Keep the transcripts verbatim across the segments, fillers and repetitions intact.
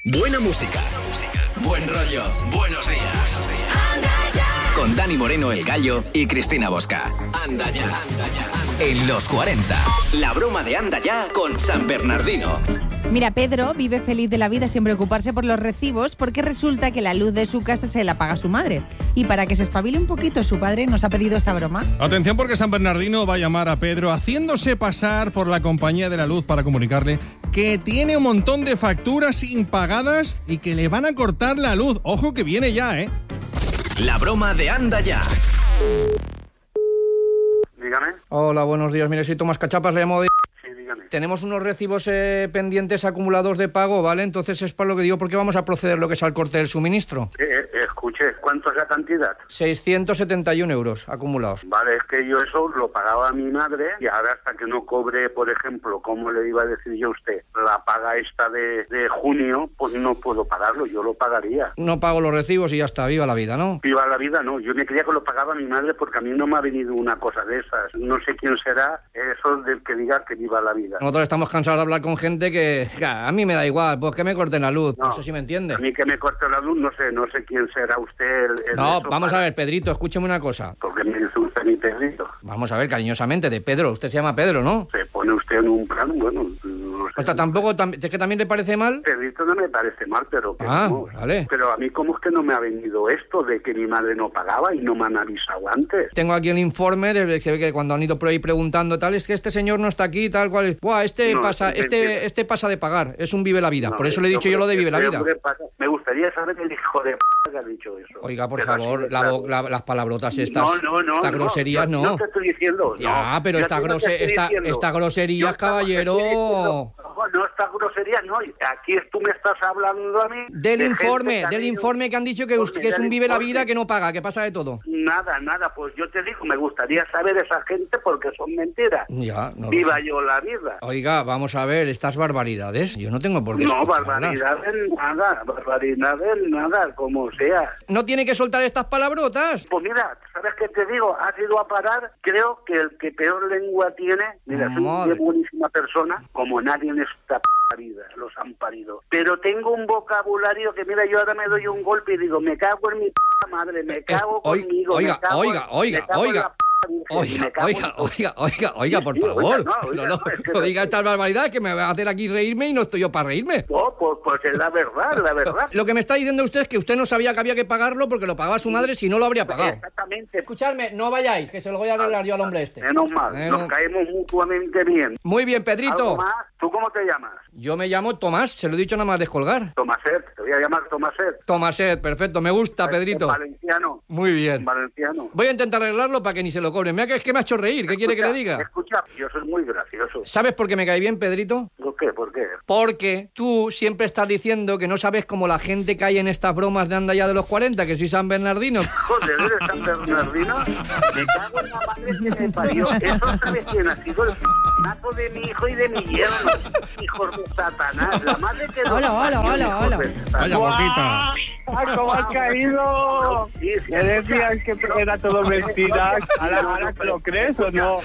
Buena música, buen rollo, buenos días. Con Dani Moreno, el Gallo, y Cristina Bosca. Anda ya, anda ya. En los cuarenta, la broma de Anda ya con San Bernardino. Mira, Pedro vive feliz de la vida sin preocuparse por los recibos porque resulta que la luz de su casa se la paga su madre. Y para que se espabile un poquito, su padre nos ha pedido esta broma. Atención, porque San Bernardino va a llamar a Pedro haciéndose pasar por la compañía de la luz para comunicarle que tiene un montón de facturas impagadas y que le van a cortar la luz. Ojo que viene ya, ¿eh? La broma de Anda ya. Dígame. Hola, buenos días. Mire, soy Tomás Cachapas, le llamo de... Sí, dígame. Tenemos unos recibos eh, pendientes acumulados de pago, ¿vale? Entonces es para lo que digo, porque vamos a proceder lo que es al corte del suministro. Eh, eh, escuche, ¿cuánto es la cantidad? seiscientos setenta y un euros acumulados. Vale, es que yo eso lo pagaba a mi madre y ahora hasta que no cobre, por ejemplo, como le iba a decir yo a usted, la paga esta de, de junio, pues no puedo pagarlo, yo lo pagaría. No pago los recibos y ya está, viva la vida, ¿no? Viva la vida, no, yo me creía que lo pagaba mi madre porque a mí no me ha venido una cosa de esas. No sé quién será eso del que diga que viva la vida. Nosotros estamos cansados de hablar con gente que, que a mí me da igual, pues que me corten la luz, no, no sé si me entiende. A mí que me corte la luz, no sé, no sé quién será usted el... el no, vamos para... a ver, Pedrito, escúcheme una cosa. Porque me dice usted mi Pedrito. Vamos a ver, cariñosamente, de Pedro, usted se llama Pedro, ¿no? Se pone usted en un plan, bueno... No sé. O sea, tampoco, tam, ¿es que también le parece mal? Pedrito no me parece mal, pero... Que ah, no. vale. Pero a mí, ¿cómo es que no me ha venido esto de que mi madre no pagaba y no me han avisado antes? Tengo aquí el informe de que se ve que cuando han ido por ahí preguntando tal, es que este señor no está aquí, tal cual... Buah, este no, pasa, este, este pasa de pagar, es un vive la vida. No, por eso le he dicho yo lo de vive la vida. Me gustaría saber el hijo de p*** que ha dicho eso. Oiga, por pero favor, la, claro. la, las palabrotas estas, no, no, no, estas no, groserías no. No te estoy diciendo. Ya, no, pero estas grose, esta, esta groserías, caballero... No, no, estas groserías no. Aquí tú me estás hablando a mí... Del informe, del ido... informe que han dicho que, usted, que es un vive la vida que no paga, que pasa de todo. Nada, nada, pues yo te digo, me gustaría saber esa gente porque son mentiras. Ya, no Viva yo la vida. Oiga, vamos a ver, estas barbaridades, yo no tengo por qué No, barbaridades nada, barbaridades nada, como sea. ¿No tiene que soltar estas palabrotas? Pues mira, ¿sabes qué te digo? Has ido a parar, creo que el que peor lengua tiene, mira, soy una buenísima persona, como nadie en esta p*** vida, los han parido. Pero tengo un vocabulario que, mira, yo ahora me doy un golpe y digo, me cago en mi p*** madre, me cago es, conmigo, oiga, me cago, oiga, oiga, oiga. Oiga, oiga, oiga, oiga, oiga, por favor. No, no, no diga estas barbaridades que me va a hacer aquí reírme y no estoy yo para reírme. No, pues, pues es la verdad, la verdad. Lo que me está diciendo usted es que usted no sabía que había que pagarlo porque lo pagaba su madre, si no lo habría pagado. Exactamente. Escuchadme, no vayáis, que se lo voy a arreglar yo al hombre este. Menos mal, eh, nos no... caemos mutuamente bien. Muy bien, Pedrito. ¿Algo más? ¿Tú cómo te llamas? Yo me llamo Tomás, se lo he dicho nada más descolgar. Tomaset, te voy a llamar Tomaset. Tomaset, perfecto, me gusta, es, Pedrito. Es valenciano. Muy bien. Valenciano. Voy a intentar arreglarlo para que ni se lo cobren. Mira que es que me ha hecho reír, ¿qué escucha, quiere que le diga? Escucha, yo soy muy gracioso. ¿Sabes por qué me cae bien, Pedrito? ¿Por qué? ¿Por qué? Porque tú siempre estás diciendo que no sabes cómo la gente cae en estas bromas de anda ya de los cuarenta, que soy San Bernardino. Joder, ¿eres San Bernardino? Me cago en la madre que me parió. Eso sabes quién ha sido el nato de mi hijo y de mi yerno. Hijos de Satanás. La madre que no. Hola, hola, hola, hola. Vaya boquita. ¿Cómo has caído? Sí, sí, ¿Me decías que era todo mentira? ¿Ahora, ahora te lo crees o no?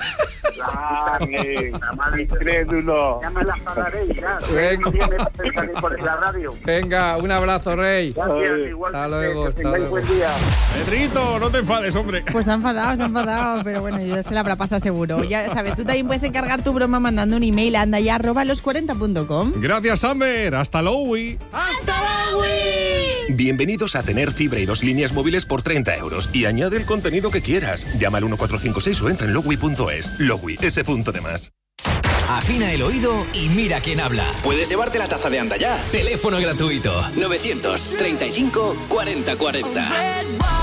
La madre incrédulo. Ya me la pagaré ya. Venga. Por la radio. Venga, un abrazo, Rey. Gracias, igual. Hasta luego, hasta luego. Buen día. Pedrito, no te enfades, hombre. Pues se ha enfadado, se ha enfadado, pero bueno, yo se la habrá pasado seguro. Ya sabes, tú también puedes encargar tu broma mandando un email a andaya arroba los cuarenta punto com. Gracias, Samber. Hasta luego. ¡Hasta luego! Bienvenidos a tener fibra y dos líneas móviles por treinta euros y añade el contenido que quieras. Llama al uno cuatro cinco seis o entra en logui punto es. Logui, ese punto de más. Afina el oído y mira quién habla. Puedes llevarte la taza de Anda ya. Teléfono gratuito. novecientos treinta y cinco cuarenta cuarenta.